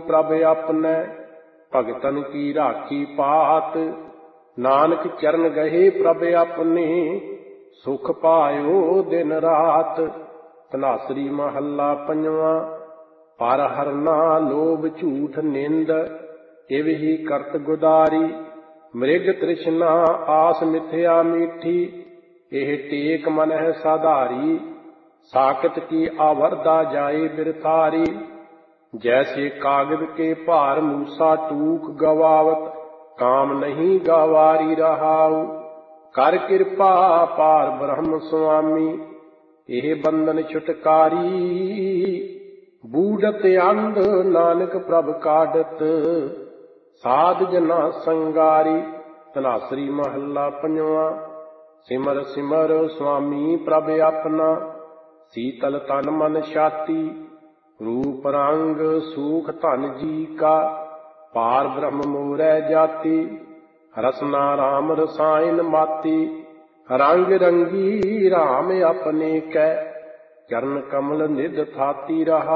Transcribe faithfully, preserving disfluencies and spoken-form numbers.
प्रभ अपने, भगतन की राखी पात। नानक चरण गहे प्रभ अपने, सुख पायो दिन रात। धनासरी महला पंजवा। पर हरना लोभ झूठ निंद, इव ही करत गुदारी। मृग तृष्णा आस मिथ्या मीठी, एह टेक मन है साधारी। साकत की आवर्दा जाए बिरथारी, जैसे कागज के भार मूसा टूक गवावत। काम नहीं गवारी रहाऊ, कर कृपा पार ब्रह्म स्वामी। एह बंधन छुटकारी, बूढ़त अंध नानक प्रभ काढ़त। साध जना संगारी। धनासरी महला पंजवा। सिमर सिमर स्वामी प्रभ अपना, शीतल तन मन छाती। रूप रंग सूख धन जी का, पार ब्रह्म मोरै जाति। रसना राम रसायन माती, रंग रंगी राम अपने कै। चरण कमल निध थाती रहा।